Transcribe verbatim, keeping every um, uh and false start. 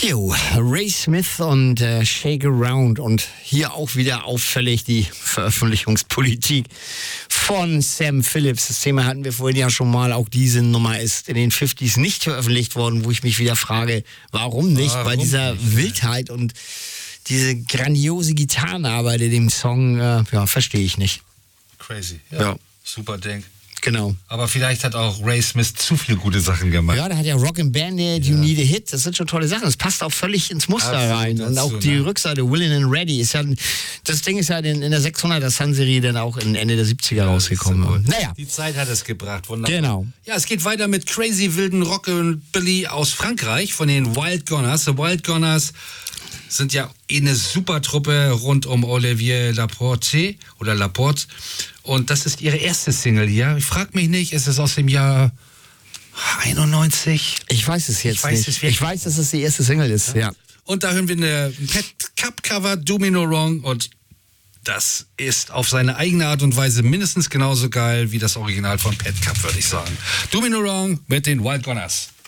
Jo, Ray Smith und äh, Shake Around und hier auch wieder auffällig die Veröffentlichungspolitik von Sam Phillips. Das Thema hatten wir vorhin ja schon mal. Auch diese Nummer ist in den fünfziger nicht veröffentlicht worden, wo ich mich wieder frage, warum nicht? Warum Bei dieser nicht? Wildheit und diese grandiose Gitarrenarbeit in dem Song, äh, ja, verstehe ich nicht. Crazy. Ja. Ja. Super Ding. Genau. Aber vielleicht hat auch Ray Smith zu viele gute Sachen gemacht. Ja, da hat ja Rockin' Bandit, You Need a Hit, das sind schon tolle Sachen. Das passt auch völlig ins Muster Absolut rein. Und dazu, auch die ne? Rückseite, Willin' and Ready, ist ja, das Ding ist ja in, in der sechshunderter Sun-Serie dann auch in Ende der siebziger rausgekommen. Ist so gut. Naja. Die Zeit hat es gebracht. Wunderbar. Genau. Ja, es geht weiter mit crazy wilden Rockabilly aus Frankreich von den Wild Gunners. The Wild Gunners sind ja eine super Truppe rund um Olivier Laporte oder Laporte. Und das ist ihre erste Single hier. Ich frag mich nicht, ist es aus dem Jahr einundneunzig? Ich weiß es jetzt Ich weiß nicht. es wirklich ich weiß, dass es die erste Single ist, ja. Und da hören wir eine Pet Cup Cover, Do Me No Wrong. Und das ist auf seine eigene Art und Weise mindestens genauso geil wie das Original von Pet Cup, würde ich sagen. Do Me No Wrong mit den Wild Gunners.